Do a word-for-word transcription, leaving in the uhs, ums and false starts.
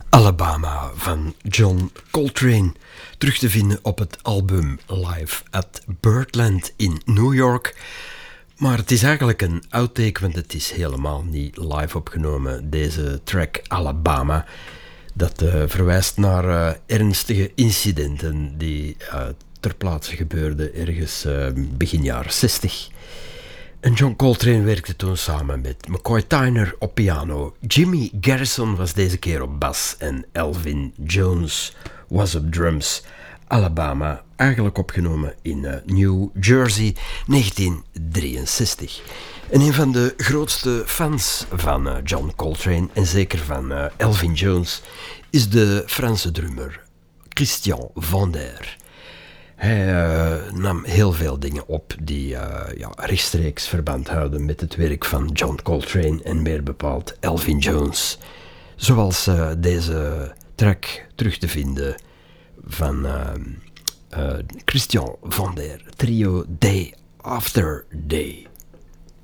Alabama van John Coltrane, terug te vinden op het album Live at Birdland in New York. Maar het is eigenlijk een outtake, want het is helemaal niet live opgenomen, deze track Alabama. Dat uh, verwijst naar uh, ernstige incidenten die uh, ter plaatse gebeurden ergens uh, begin jaren zestig. En John Coltrane werkte toen samen met McCoy Tyner op piano. Jimmy Garrison was deze keer op bas en Elvin Jones was op drums. Alabama, eigenlijk opgenomen in uh, New Jersey, negentien drieënzestig. En een van de grootste fans van uh, John Coltrane, en zeker van uh, Elvin Jones, is de Franse drummer Christian Vander. Hij uh, nam heel veel dingen op die uh, ja, rechtstreeks verband houden met het werk van John Coltrane en meer bepaald Elvin Jones. Zoals uh, deze track terug te vinden van uh, uh, Christian Vander, trio Day After Day.